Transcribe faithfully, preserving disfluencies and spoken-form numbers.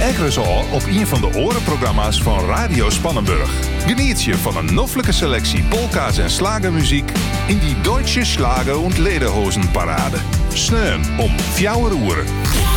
Egresol op een van de orenprogramma's van Radio Spannenburg. Geniet je van een noffelijke selectie polka's en slagermuziek in die Deutsche Schlager- und Lederhosenparade. Sneun om fjouwer oeren.